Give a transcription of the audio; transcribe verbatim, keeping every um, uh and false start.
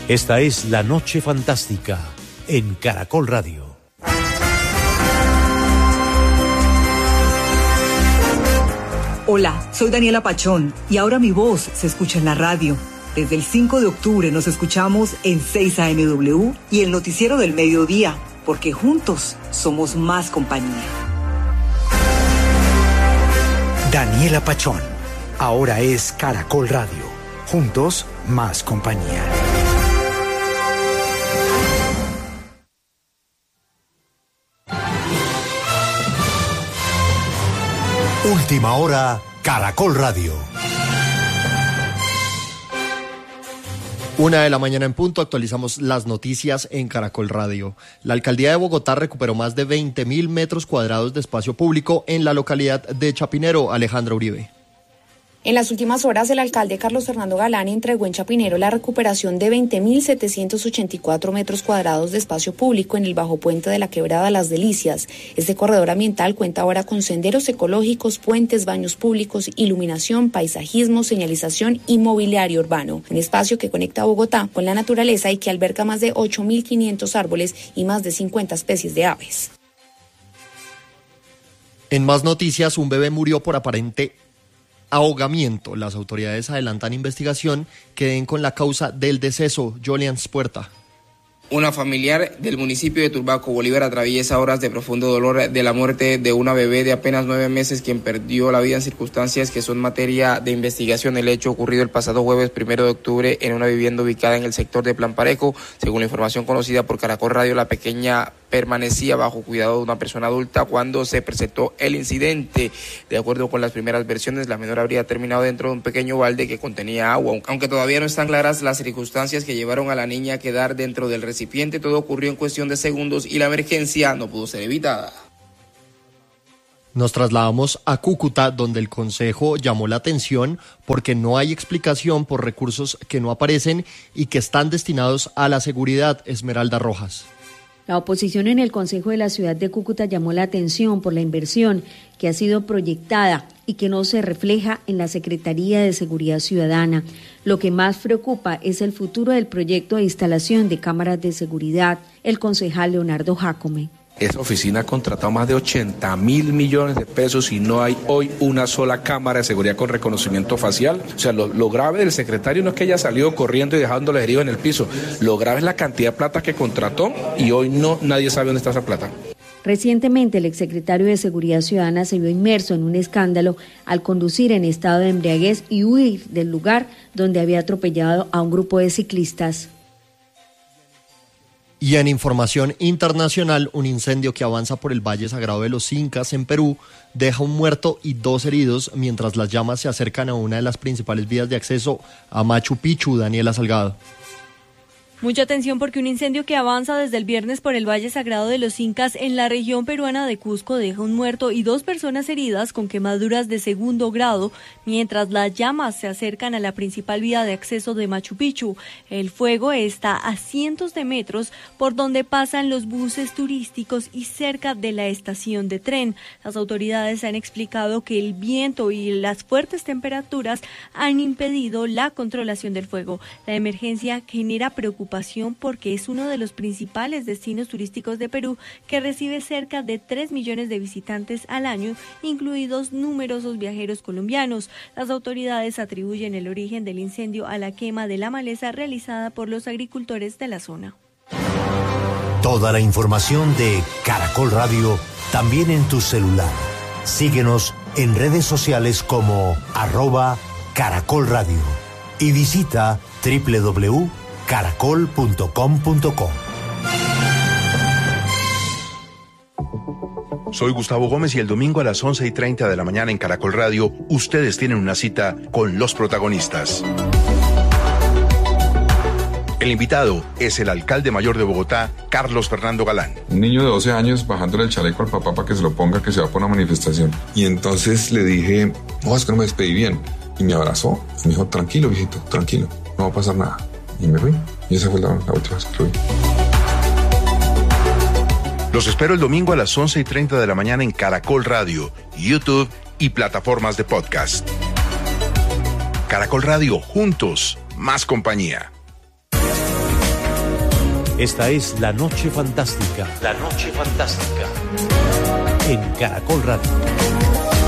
Esta es La Noche Fantástica en Caracol Radio. Hola, soy Daniela Pachón y ahora mi voz se escucha en la radio. Desde el cinco de octubre nos escuchamos en seis A M W y el noticiero del mediodía, porque juntos somos más compañía. Daniela Pachón, ahora es Caracol Radio. Juntos, más compañía. Última hora, Caracol Radio. Una de la mañana en punto, actualizamos las noticias en Caracol Radio. La alcaldía de Bogotá recuperó más de veinte mil metros cuadrados de espacio público en la localidad de Chapinero. Alejandra Uribe. En las últimas horas, el alcalde Carlos Fernando Galán entregó en Chapinero la recuperación de veinte mil setecientos ochenta y cuatro metros cuadrados de espacio público en el bajo puente de la Quebrada Las Delicias. Este corredor ambiental cuenta ahora con senderos ecológicos, puentes, baños públicos, iluminación, paisajismo, señalización y mobiliario urbano. Un espacio que conecta a Bogotá con la naturaleza y que alberga más de ocho mil quinientos árboles y más de cincuenta especies de aves. En más noticias, un bebé murió por aparente ahogamiento. Las autoridades adelantan investigación que den con la causa del deceso. Jolian Puerta. Una familiar del municipio de Turbaco, Bolívar, atraviesa horas de profundo dolor de la muerte de una bebé de apenas nueve meses quien perdió la vida en circunstancias que son materia de investigación. El hecho ocurrido el pasado jueves primero de octubre en una vivienda ubicada en el sector de Plan Parejo. Según la información conocida por Caracol Radio, la pequeña permanecía bajo cuidado de una persona adulta cuando se presentó el incidente. De acuerdo con las primeras versiones, la menor habría terminado dentro de un pequeño balde que contenía agua. Aunque todavía no están claras las circunstancias que llevaron a la niña a quedar dentro del recipiente, todo ocurrió en cuestión de segundos y la emergencia no pudo ser evitada. Nos trasladamos a Cúcuta, donde el Consejo llamó la atención porque no hay explicación por recursos que no aparecen y que están destinados a la seguridad. Esmeralda Rojas. La oposición en el Consejo de la Ciudad de Cúcuta llamó la atención por la inversión que ha sido proyectada y que no se refleja en la Secretaría de Seguridad Ciudadana. Lo que más preocupa es el futuro del proyecto de instalación de cámaras de seguridad. El concejal Leonardo Jácome. Esa oficina ha contratado más de ochenta mil millones de pesos y no hay hoy una sola cámara de seguridad con reconocimiento facial. O sea, lo, lo grave del secretario no es que haya salido corriendo y dejando los heridos en el piso. Lo grave es la cantidad de plata que contrató y hoy no nadie sabe dónde está esa plata. Recientemente, el exsecretario de Seguridad Ciudadana se vio inmerso en un escándalo al conducir en estado de embriaguez y huir del lugar donde había atropellado a un grupo de ciclistas. Y en información internacional, un incendio que avanza por el Valle Sagrado de los Incas en Perú deja un muerto y dos heridos mientras las llamas se acercan a una de las principales vías de acceso a Machu Picchu. Daniela Salgado. Mucha atención porque un incendio que avanza desde el viernes por el Valle Sagrado de los Incas en la región peruana de Cusco deja un muerto y dos personas heridas con quemaduras de segundo grado, mientras las llamas se acercan a la principal vía de acceso de Machu Picchu. El fuego está a cientos de metros por donde pasan los buses turísticos y cerca de la estación de tren. Las autoridades han explicado que el viento y las fuertes temperaturas han impedido la controlación del fuego. La emergencia genera preocupación porque es uno de los principales destinos turísticos de Perú, que recibe cerca de tres millones de visitantes al año, incluidos numerosos viajeros colombianos. Las autoridades atribuyen el origen del incendio a la quema de la maleza realizada por los agricultores de la zona. Toda la información de Caracol Radio también en tu celular. Síguenos en redes sociales como arroba Caracol Radio y visita doble u doble u doble u punto caracol punto com punto co. Soy Gustavo Gómez y el domingo a las once y treinta de la mañana en Caracol Radio, ustedes tienen una cita con los protagonistas. El invitado es el alcalde mayor de Bogotá, Carlos Fernando Galán. Un niño de doce años bajándole el chaleco al papá para que se lo ponga, que se va por una manifestación. Y entonces le dije, no, es que no me despedí bien. Y me abrazó y me dijo, tranquilo, viejito, tranquilo, no va a pasar nada. Y me fui. Y esa fue la, la última vez que lo vi. Los espero el domingo a las once y treinta de la mañana en Caracol Radio, YouTube y plataformas de podcast. Caracol Radio, juntos, más compañía. Esta es La Noche Fantástica. La Noche Fantástica. En Caracol Radio.